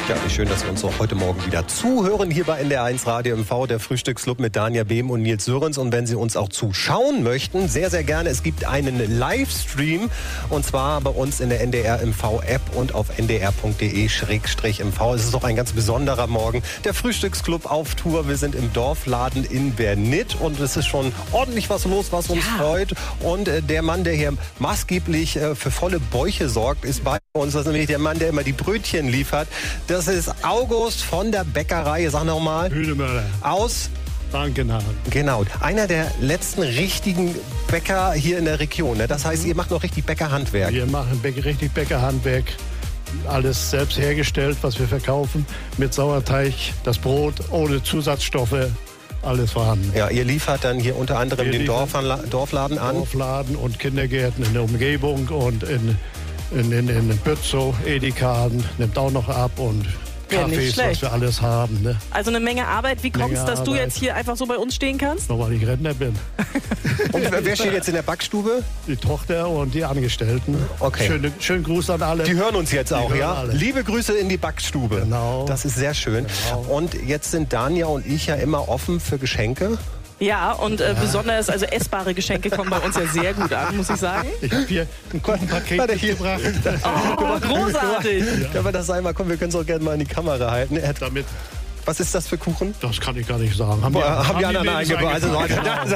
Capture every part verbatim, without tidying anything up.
Ja, wie schön, dass wir uns auch heute Morgen wieder zuhören hier bei N D R eins Radio M V, der Frühstücksclub mit Dania Behm und Nils Sörens. Und wenn Sie uns auch zuschauen möchten, sehr, sehr gerne. Es gibt einen Livestream und zwar bei uns in der N D R M V App und auf n d r punkt d e schrägstrich m v. Es ist auch ein ganz besonderer Morgen. Der Frühstücksclub auf Tour. Wir sind im Dorfladen in Bernit und es ist schon ordentlich was los, was uns ja. freut. Und äh, der Mann, der hier maßgeblich äh, für volle Bäuche sorgt, ist bei uns. Das ist nämlich der Mann, der immer die Brötchen liefert. Das ist August von der Bäckerei, sag noch mal. Hühnemöller. Aus Frankenhagen. Genau, einer der letzten richtigen Bäcker hier in der Region. Ne? Das heißt, ihr macht noch richtig Bäckerhandwerk. Wir machen Bäcker, richtig Bäckerhandwerk. Alles selbst hergestellt, was wir verkaufen. Mit Sauerteig, das Brot, ohne Zusatzstoffe. Alles vorhanden. Ja, ihr liefert dann hier unter anderem wir den Dorfla- Dorfladen an. Dorfladen und Kindergärten in der Umgebung und in In, in, in Bützow, Edekaden, nimmt auch noch ab und Kaffees, ja, was wir alles haben. Ne? Also eine Menge Arbeit. Wie kommt es, dass Arbeit. du jetzt hier einfach so bei uns stehen kannst? Nur weil ich Rentner bin. Und wer steht jetzt in der Backstube? Die Tochter und die Angestellten. Okay. Schöne, schönen Gruß an alle. Die hören uns jetzt die auch, ja? Alle. Liebe Grüße in die Backstube. Genau. Das ist sehr schön. Genau. Und jetzt sind Dania und ich ja immer offen für Geschenke. Ja, und äh, besonders also essbare Geschenke kommen bei uns ja sehr gut an, muss ich sagen. Ich habe hier ein Kuchenpaket mitgebracht. Oh, großartig. Ja. Können wir das einmal, komm, wir können es auch gerne mal in die Kamera halten. Damit. Was ist das für Kuchen? Das kann ich gar nicht sagen. Haben, Boah, wir, haben, haben die anderen eingebaut? Also, genau.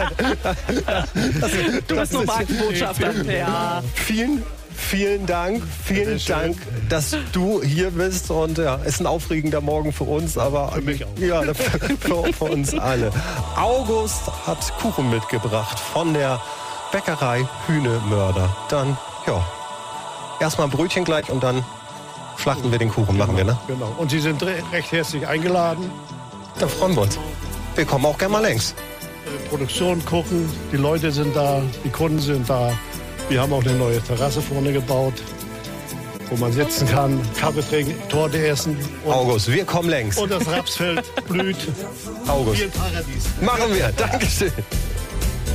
Du bist nur Markenbotschafter. Ja. Vielen Vielen Dank, vielen Dank, dass du hier bist und ja, es ist ein aufregender Morgen für uns, aber für mich auch. Ja, für, für uns alle. August hat Kuchen mitgebracht von der Bäckerei Hühnemörder. Dann, ja, erstmal ein Brötchen gleich und dann schlachten wir den Kuchen, genau, machen wir, ne? Genau. Und Sie sind recht herzlich eingeladen. Da freuen wir uns. Wir kommen auch gerne mal längs. Produktion gucken, die Leute sind da, die Kunden sind da. Wir haben auch eine neue Terrasse vorne gebaut, wo man sitzen kann, Kaffee trinken, Torte essen. August, wir kommen längs. Und das Rapsfeld blüht. August. Wie ein Paradies. Machen wir. Dankeschön.